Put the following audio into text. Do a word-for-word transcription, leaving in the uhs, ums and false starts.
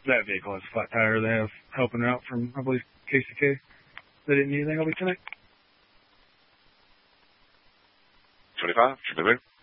that vehicle has a flat tire. They have helping out from, I believe, K C K. They didn't need anything. I'll be tonight. twenty-five, should be there.